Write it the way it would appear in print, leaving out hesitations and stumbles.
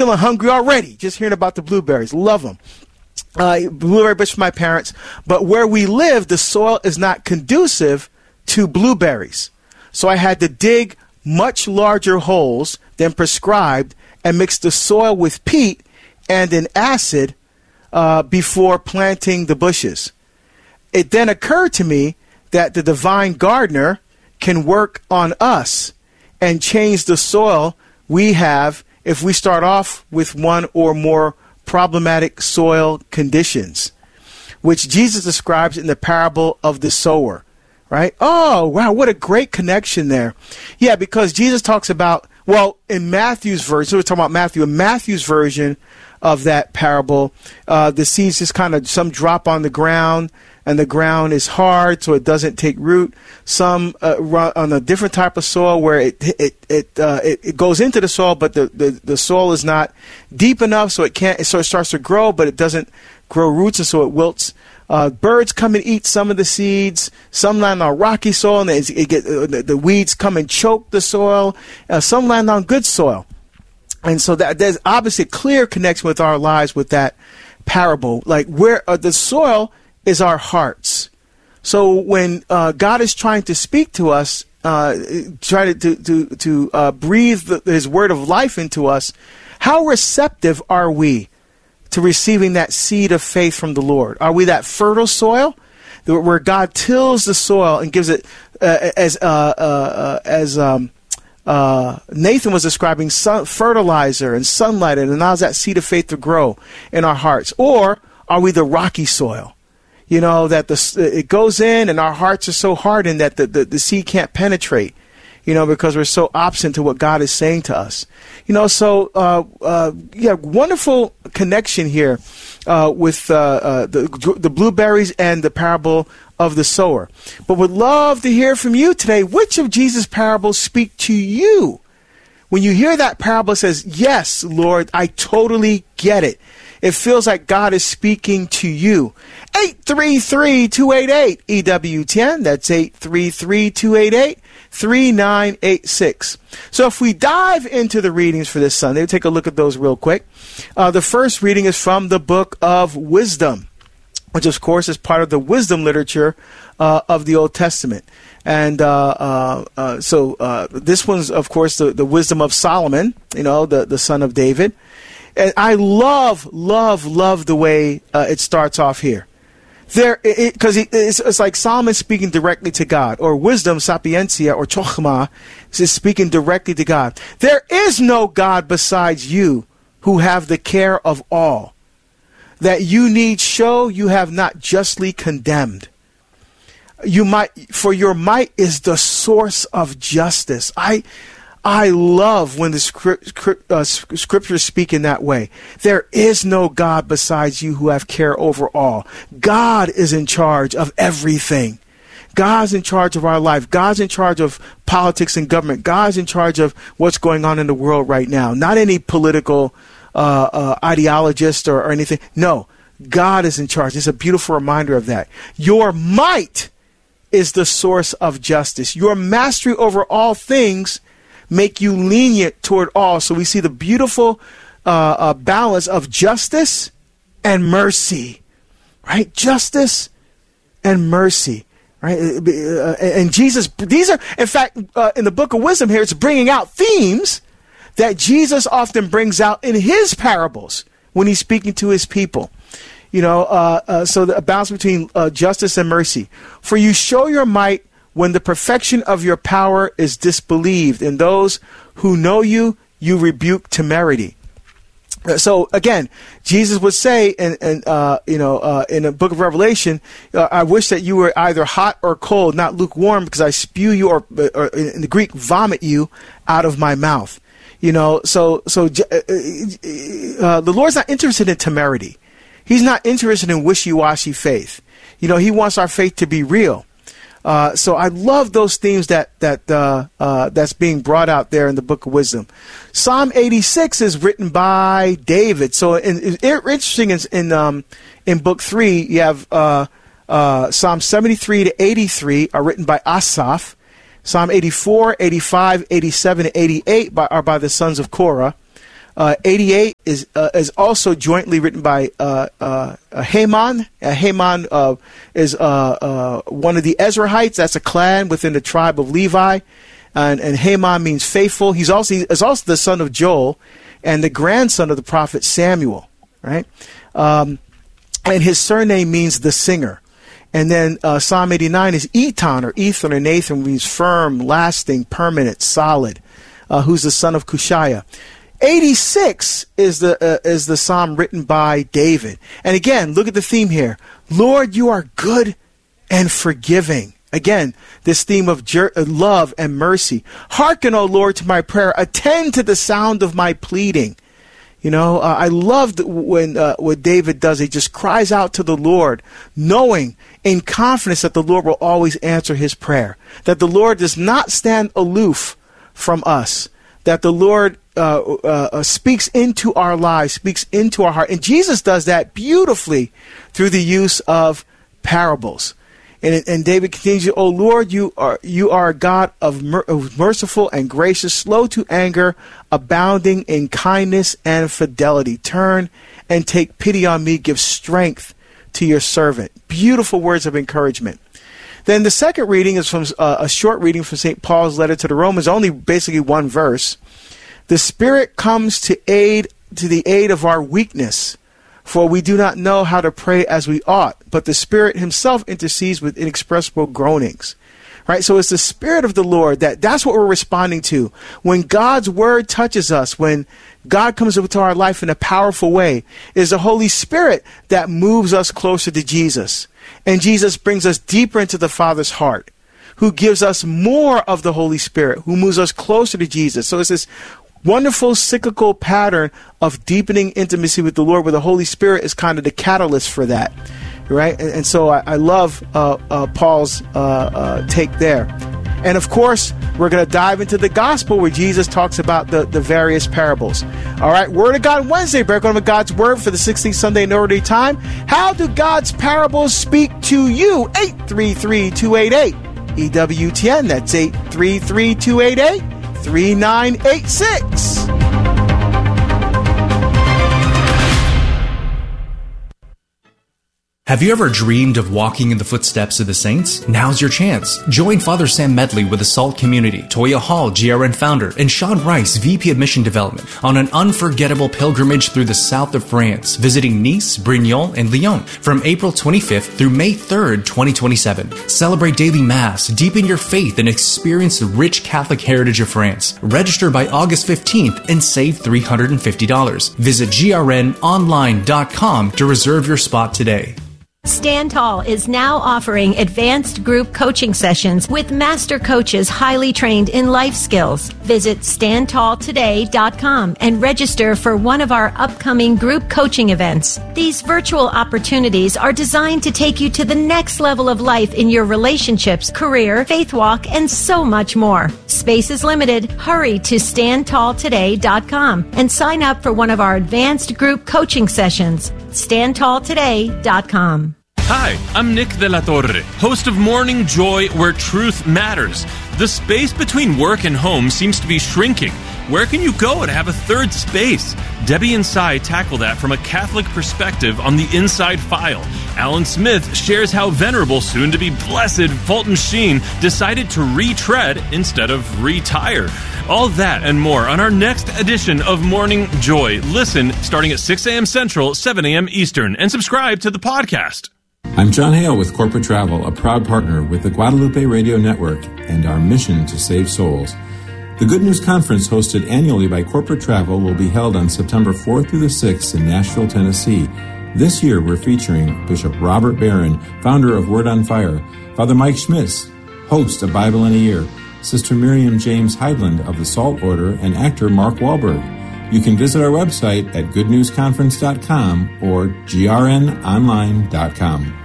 feeling hungry already, just hearing about the blueberries. Love them. Blueberry bush for my parents. But where we live, the soil is not conducive to blueberries. So I had to dig much larger holes than prescribed and mix the soil with peat and an acid before planting the bushes. It then occurred to me that the divine gardener can work on us and change the soil we have if we start off with one or more problematic soil conditions, which Jesus describes in the parable of the sower. Right? Oh, wow, what a great connection there. Yeah, because Jesus talks about, well, in Matthew's version, so we're talking about Matthew, in Matthew's version of that parable, the seeds just kind of, some drop on the ground, and the ground is hard, so it doesn't take root. Some run on a different type of soil where it goes into the soil, but the soil is not deep enough, so it starts to grow, but it doesn't grow roots, and so it wilts. Birds come and eat some of the seeds. Some land on rocky soil, and the weeds come and choke the soil. Some land on good soil. And so there's obviously a clear connection with our lives with that parable. Like where the soil is our hearts. So when God is trying to speak to us, try to breathe His word of life into us, how receptive are we to receiving that seed of faith from the Lord? Are we that fertile soil where God tills the soil and gives it as Nathan was describing, fertilizer and sunlight, and allows that seed of faith to grow in our hearts? Or are we the rocky soil? You know, that it goes in and our hearts are so hardened that the seed can't penetrate, you know, because we're so opposite to what God is saying to us. You know, so, wonderful connection here with the blueberries and the parable of the sower. But would love to hear from you today. Which of Jesus' parables speak to you? When you hear that parable, it says, yes, Lord, I totally get it. It feels like God is speaking to you. 833-288 EWTN. That's 833-288-3986. So if we dive into the readings for this Sunday, we'll take a look at those real quick. The first reading is from the Book of Wisdom, which of course is part of the wisdom literature of the Old Testament. And so this one's, of course, the wisdom of Solomon, you know, the son of David. And I love the way it starts off here. Because it's like Solomon speaking directly to God, or wisdom, sapiencia, or chokhmah, is speaking directly to God. There is no God besides you who have the care of all. That you need show you have not justly condemned. For your might is the source of justice. I love when the scriptures speak in that way. There is no God besides you who have care over all. God is in charge of everything. God's in charge of our life. God's in charge of politics and government. God's in charge of what's going on in the world right now. Not any political ideologist or anything. No, God is in charge. It's a beautiful reminder of that. Your might is the source of justice. Your mastery over all things make you lenient toward all. So we see the beautiful balance of justice and mercy, right? Justice and mercy, right? And Jesus, these are, in fact, in the Book of Wisdom here, it's bringing out themes that Jesus often brings out in his parables when he's speaking to his people. You know, so the balance between justice and mercy. For you show your might when the perfection of your power is disbelieved, and those who know you, you rebuke temerity. So again, Jesus would say, in the Book of Revelation, I wish that you were either hot or cold, not lukewarm, because I spew you, or in the Greek, vomit you out of my mouth. You know, so the Lord's not interested in temerity. He's not interested in wishy-washy faith. You know, he wants our faith to be real. So I love those themes that's being brought out there in the Book of Wisdom. Psalm 86 is written by David. So interesting in Book 3, you have Psalm 73 to 83 are written by Asaph. Psalm 84, 85, 87, and 88 are by the sons of Korah. 88 is also jointly written by Haman. Haman is one of the Ezrahites. That's a clan within the tribe of Levi. And Haman means faithful. He's also the son of Joel and the grandson of the prophet Samuel, right? And his surname means the singer. And then Psalm 89 is Etan or Ethan or Nathan, means firm, lasting, permanent, solid, who's the son of Cushiah. 86 is the psalm written by David. And again, look at the theme here. Lord, you are good and forgiving. Again, this theme of love and mercy. Hearken, O Lord, to my prayer. Attend to the sound of my pleading. You know, I loved when what David does. He just cries out to the Lord, knowing in confidence that the Lord will always answer his prayer. That the Lord does not stand aloof from us. That the Lord speaks into our lives, speaks into our heart. And Jesus does that beautifully through the use of parables. And David continues, "O Lord, you are a God of merciful and gracious, slow to anger, abounding in kindness and fidelity. Turn and take pity on me. Give strength to your servant." Beautiful words of encouragement. Then the second reading is from a short reading from St. Paul's letter to the Romans, only basically one verse. "The Spirit comes to the aid of our weakness. For we do not know how to pray as we ought, but the Spirit himself intercedes with inexpressible groanings." Right? So it's the Spirit of the Lord that's what we're responding to. When God's word touches us, when God comes into our life in a powerful way, it is the Holy Spirit that moves us closer to Jesus. And Jesus brings us deeper into the Father's heart, who gives us more of the Holy Spirit, who moves us closer to Jesus. So it's this wonderful cyclical pattern of deepening intimacy with the Lord, where the Holy Spirit is kind of the catalyst for that, right? And so I love Paul's take there. And of course, we're going to dive into the gospel where Jesus talks about the various parables. All right, Word of God Wednesday, break on with God's Word for the 16th Sunday in Ordinary Time. How do God's parables speak to you? 833-288 EWTN. That's 833-288 3986. Have you ever dreamed of walking in the footsteps of the saints? Now's your chance. Join Father Sam Medley with the SALT community, Toya Hall, GRN founder, and Sean Rice, VP of Mission Development, on an unforgettable pilgrimage through the south of France, visiting Nice, Brignoles, and Lyon from April 25th through May 3rd, 2027. Celebrate daily Mass, deepen your faith, and experience the rich Catholic heritage of France. Register by August 15th and save $350. Visit grnonline.com to reserve your spot today. Stand Tall is now offering advanced group coaching sessions with master coaches highly trained in life skills. Visit standtalltoday.com and register for one of our upcoming group coaching events. These virtual opportunities are designed to take you to the next level of life in your relationships, career, faith walk, and so much more. Space is limited. Hurry to standtalltoday.com and sign up for one of our advanced group coaching sessions. standtalltoday.com. Hi, I'm Nick De La Torre, host of Morning Joy, where truth matters. The space between work and home seems to be shrinking. Where can you go to have a third space? Debbie and Cy tackle that from a Catholic perspective on the Inside File. Alan Smith shares how venerable, soon-to-be blessed Fulton Sheen decided to retread instead of retire. All that and more on our next edition of Morning Joy. Listen starting at 6 a.m. Central, 7 a.m. Eastern, and subscribe to the podcast. I'm John Hale with Corporate Travel, a proud partner with the Guadalupe Radio Network and our mission to save souls. The Good News Conference, hosted annually by Corporate Travel, will be held on September 4th through the 6th in Nashville, Tennessee. This year, we're featuring Bishop Robert Barron, founder of Word on Fire, Father Mike Schmitz, host of Bible in a Year, Sister Miriam James Heidland of the Salt Order, and actor Mark Wahlberg. You can visit our website at goodnewsconference.com or grnonline.com.